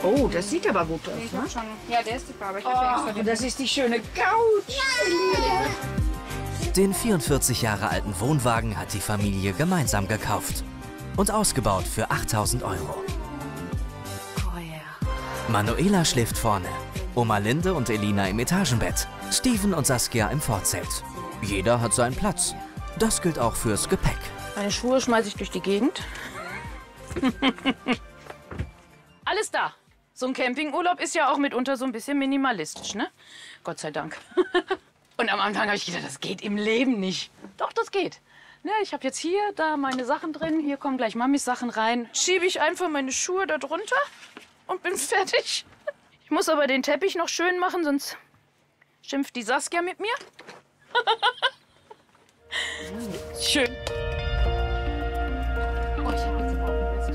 Oh, das sieht aber gut aus, ne? Schon. Ja, der ist super, aber ich habe Oh, das ist die schöne Couch. Den 44 Jahre alten Wohnwagen hat die Familie gemeinsam gekauft und ausgebaut für 8.000 €. Manuela schläft vorne, Oma Linde und Elina im Etagenbett, Steven und Saskia im Vorzelt. Jeder hat seinen Platz. Das gilt auch fürs Gepäck. Meine Schuhe schmeiße ich durch die Gegend. Alles da. So ein Campingurlaub ist ja auch mitunter so ein bisschen minimalistisch, ne? Gott sei Dank. Und am Anfang habe ich gedacht, das geht im Leben nicht. Doch, das geht. Ne, ich habe jetzt hier, da meine Sachen drin. Hier kommen gleich Mamis Sachen rein. Schiebe ich einfach meine Schuhe da drunter und bin fertig. Ich muss aber den Teppich noch schön machen, sonst schimpft die Saskia mit mir. Schön. Oh, ich hab jetzt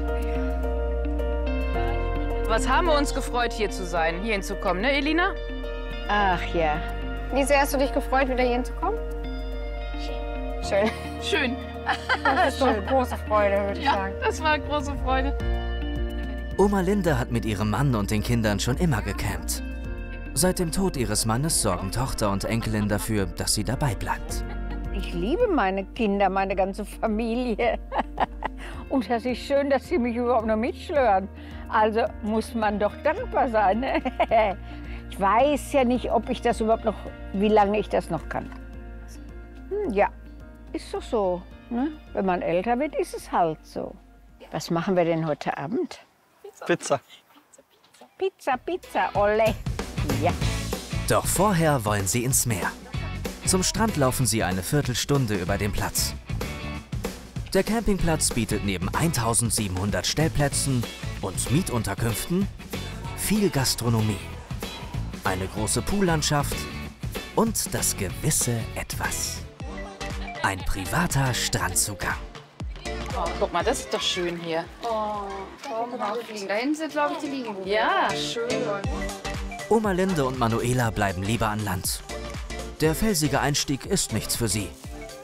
auch Was haben wir uns gefreut, hier zu sein, hier hinzukommen, ne, Elina? Ach ja. Wie sehr hast du dich gefreut, wieder hierhin zu kommen? Schön. Schön. Das ist so eine große Freude, würde ich Ja, sagen. das war eine große Freude. Oma Linde hat mit ihrem Mann und den Kindern schon immer gecampt. Seit dem Tod ihres Mannes sorgen Tochter und Enkelin dafür, dass sie dabei bleibt. Ich liebe meine Kinder, meine ganze Familie. Und das ist schön, dass sie mich überhaupt noch mitschlören. Also muss man doch dankbar sein. Ne? Ich weiß ja nicht, ob ich das überhaupt noch, wie lange ich das noch kann. Ja, ist doch so. Ne? Wenn man älter wird, ist es halt so. Was machen wir denn heute Abend? Pizza. Pizza, Pizza, ole. Ja. Doch vorher wollen sie ins Meer. Zum Strand laufen sie eine Viertelstunde über den Platz. Der Campingplatz bietet neben 1700 Stellplätzen und Mietunterkünften viel Gastronomie, eine große Poollandschaft und das gewisse Etwas. Ein privater Strandzugang. Oh, guck mal, das ist doch schön hier. Da hinten sind, glaube ich, die Liegen. Ja, schön. Oma Linde und Manuela bleiben lieber an Land. Der felsige Einstieg ist nichts für sie.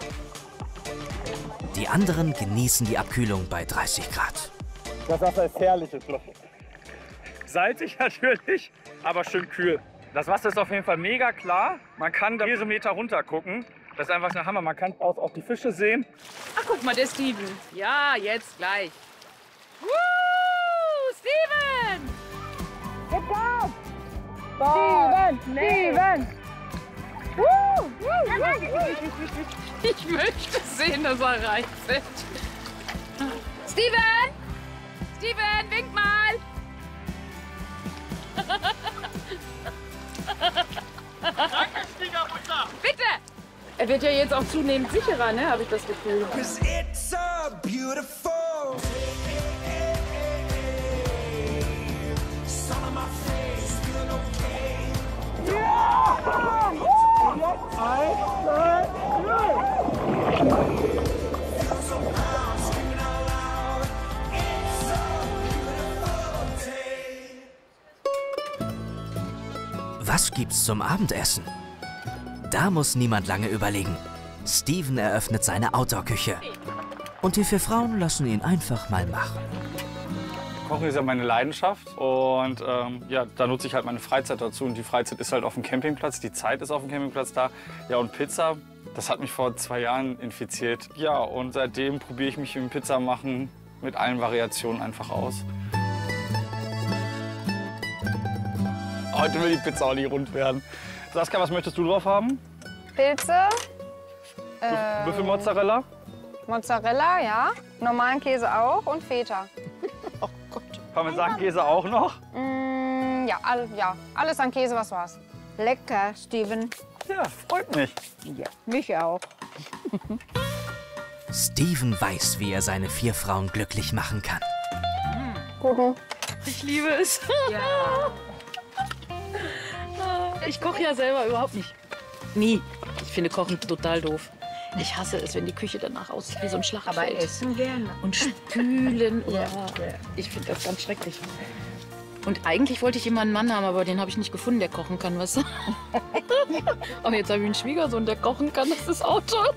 Die anderen genießen die Abkühlung bei 30 Grad. Das Wasser ist herrliches Loch. Salzig natürlich, aber schön kühl. Das Wasser ist auf jeden Fall mega klar. Man kann da mehrere Meter runter gucken. Das ist einfach ein Hammer. Man kann auch die Fische sehen. Ach, guck mal, der Steven. Ja, jetzt gleich. Steven! Steven! Ich möchte sehen, dass er reinfällt. Steven! Steven, wink mal! Danke, Schwiegermutter! Bitte! Er wird ja jetzt auch zunehmend sicherer, ne? Habe ich das Gefühl. Was gibt's zum Abendessen? Da muss niemand lange überlegen. Steven eröffnet seine Outdoor-Küche. Und die 4 Frauen lassen ihn einfach mal machen. Kochen ist ja meine Leidenschaft und ja, da nutze ich halt meine Freizeit dazu. Und die Freizeit ist halt auf dem Campingplatz, die Zeit ist auf dem Campingplatz da. Ja, und Pizza, das hat mich vor 2 Jahren infiziert. Ja, und seitdem probiere ich mich im Pizzamachen mit allen Variationen einfach aus. Heute will die Pizza auch nicht rund werden. Saskia, was möchtest du drauf haben? Pilze, Büffelmozzarella? Mozzarella, ja. Normalen Käse auch und Feta. Oh Gott. Parmesankäse auch noch? Ja, alles an Käse, was war's. Lecker, Steven. Ja, freut mich. Ja, mich auch. Steven weiß, wie er seine 4 Frauen glücklich machen kann. Gucken. Ich liebe es. Ja. Ich koche ja selber überhaupt nicht. Nie. Ich finde Kochen total doof. Ich hasse es, wenn die Küche danach aussieht wie so ein Schlachtfeld. Aber essen gerne. Und spülen. Ja. Ich finde das ganz schrecklich. Und eigentlich wollte ich immer einen Mann haben, aber den habe ich nicht gefunden, der kochen kann, weißt du? Aber jetzt habe ich einen Schwiegersohn, der kochen kann. Das ist auch toll.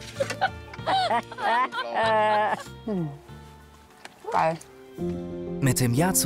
Geil. Mit dem Ja zu